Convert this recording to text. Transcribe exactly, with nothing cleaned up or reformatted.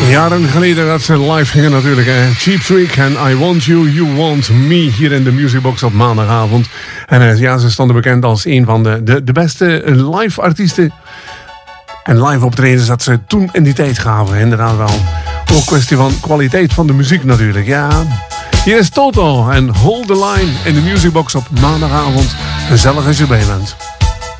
Jaren geleden dat ze live gingen natuurlijk. Hè? Cheap Trick en I Want You, You Want Me hier in de Musicbox op maandagavond. En uh, ja, ze stonden bekend als een van de, de, de beste live artiesten. En live optredens dat ze toen in die tijd gaven. Inderdaad wel. Ook kwestie van kwaliteit van de muziek natuurlijk. Ja. Hier is Toto en Hold the Line in de Musicbox op maandagavond. Gezellig als je bij bent.